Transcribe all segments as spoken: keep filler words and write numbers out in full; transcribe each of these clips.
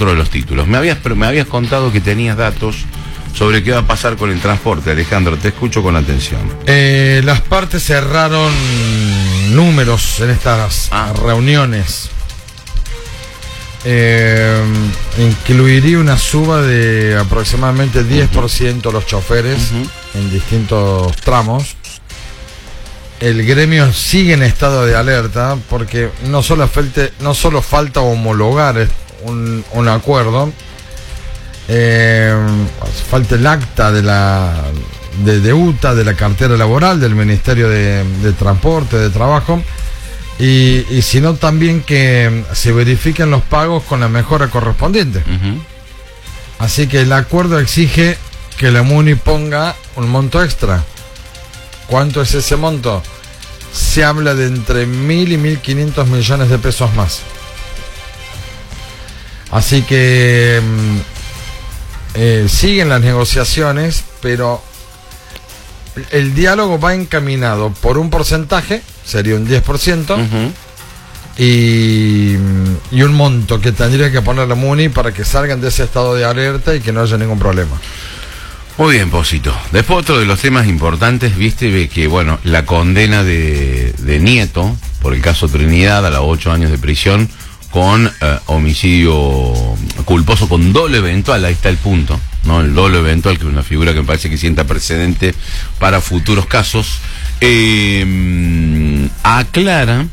otro de los títulos. Me habías, me habías contado que tenías datos sobre qué va a pasar con el transporte. Alejandro, te escucho con atención. Eh, las partes cerraron números en estas ah. reuniones. Eh, incluiría una suba de aproximadamente diez por ciento uh-huh. los choferes uh-huh. en distintos tramos. El gremio sigue en estado de alerta porque no solo, falte, no solo falta homologar un, un acuerdo, eh, falta el acta de la de, de U T A, de la cartera laboral del Ministerio de, de Transporte, de Trabajo, y, y sino también que se verifiquen los pagos con la mejora correspondiente. Uh-huh. Así que el acuerdo exige que la MUNI ponga un monto extra. ¿Cuánto es ese monto? Se habla de entre mil y mil quinientos millones de pesos más. Así que eh, siguen las negociaciones, pero el diálogo va encaminado por un porcentaje, sería un diez por ciento, uh-huh. y, y un monto que tendría que poner la MUNI para que salgan de ese estado de alerta y que no haya ningún problema. Muy bien, Posito. Después otro de los temas importantes, viste que, bueno, la condena de, de Nieto por el caso Trinidad a los ocho años de prisión con eh, homicidio culposo con dolo eventual, ahí está el punto, ¿no? El dolo eventual, que es una figura que me parece que sienta precedente para futuros casos. Eh, aclara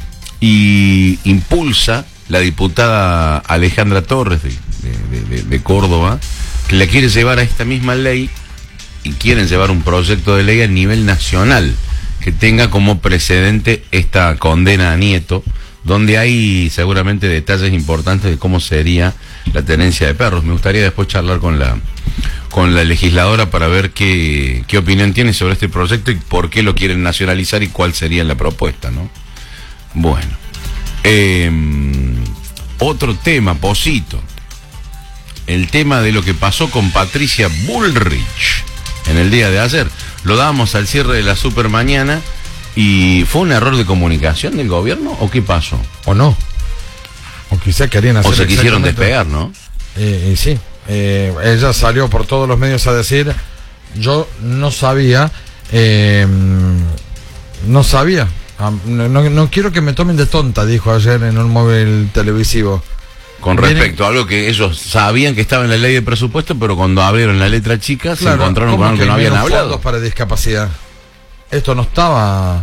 y impulsa la diputada Alejandra Torres de, de, de, de Córdoba, que la quiere llevar a esta misma ley y quieren llevar un proyecto de ley a nivel nacional que tenga como precedente esta condena a Nieto, donde hay seguramente detalles importantes de cómo sería la tenencia de perros. Me gustaría después charlar con la con la legisladora para ver qué, qué opinión tiene sobre este proyecto y por qué lo quieren nacionalizar y cuál sería la propuesta, ¿no? Bueno, eh, otro tema, Posito. El tema de lo que pasó con Patricia Bullrich en el día de ayer. Lo dábamos al cierre de la Supermañana y ¿fue un error de comunicación del gobierno o qué pasó? O no. O quizá querían hacer. O se quisieron despegar, ¿no? Eh, eh, sí. Eh, ella salió por todos los medios a decir, yo no sabía, eh, no sabía. No, no, no quiero que me tomen de tonta, dijo ayer en un móvil televisivo. Con respecto a algo que ellos sabían que estaba en la ley de presupuesto, pero cuando abrieron la letra chica, claro, se encontraron con algo que, que no habían hablado. Fondos para discapacidad. Esto no estaba.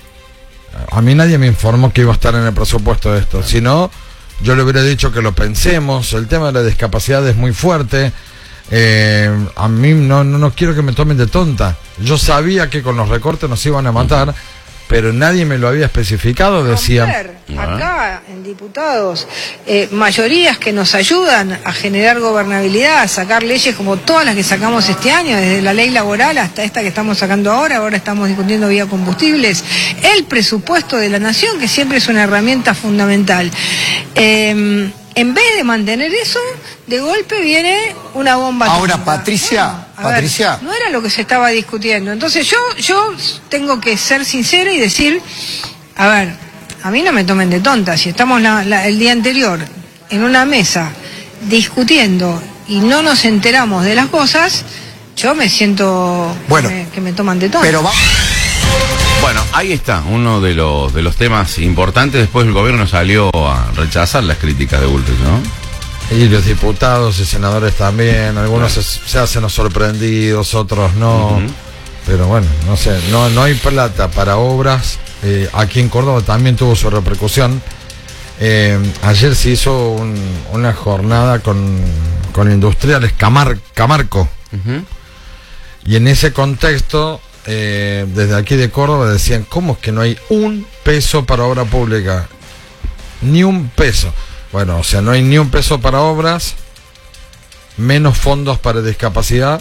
A mí nadie me informó que iba a estar en el presupuesto de esto. Claro. Si no, yo le hubiera dicho que lo pensemos. El tema de la discapacidad es muy fuerte. Eh, a mí no, no, no quiero que me tomen de tonta. Yo sabía que con los recortes nos iban a matar. Uh-huh. Pero nadie me lo había especificado, decía. Acá, en diputados, eh, mayorías que nos ayudan a generar gobernabilidad, a sacar leyes como todas las que sacamos este año, desde la ley laboral hasta esta que estamos sacando ahora, ahora estamos discutiendo vía combustibles, el presupuesto de la nación, que siempre es una herramienta fundamental. Eh, En vez de mantener eso, de golpe viene una bomba. Ahora, tonta. Patricia, no, Patricia. Ver, no era lo que se estaba discutiendo. Entonces yo, yo tengo que ser sincera y decir, a ver, a mí no me tomen de tonta. Si estamos la, la, el día anterior en una mesa discutiendo y no nos enteramos de las cosas, yo me siento bueno, que, me, que me toman de tonta. Pero va... Bueno, ahí está, uno de los de los temas importantes. Después el gobierno salió a rechazar las críticas de Bullrich, ¿no? Y los diputados y senadores también, algunos claro. se, se hacen los sorprendidos, otros no. Uh-huh. Pero bueno, no sé, no, no hay plata para obras. Eh, aquí en Córdoba también tuvo su repercusión. Eh, ayer se hizo un, una jornada con, con industriales Camar, Camarco. Uh-huh. Y en ese contexto... Eh, desde aquí de Córdoba decían, ¿cómo es que no hay un peso para obra pública? Ni un peso. Bueno, o sea, no hay ni un peso para obras, menos fondos para discapacidad.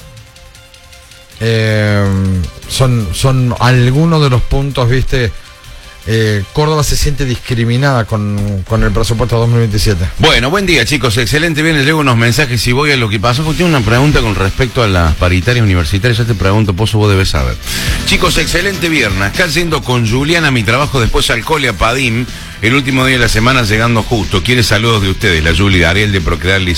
Eh, son, son algunos de los puntos, viste. Eh, Córdoba se siente discriminada con, con el presupuesto dos mil veintisiete. Bueno, buen día, chicos, excelente. Bien, les llevo unos mensajes y voy a lo que pasó, porque tengo una pregunta con respecto a las paritarias universitarias. Ya te pregunto, Pozo, vos debes saber. Chicos, excelente viernes. Acá yendo con Juliana a mi trabajo, después al cole a Padim, el último día de la semana llegando justo. Quiere saludos de ustedes, la Juli de Ariel de Procrear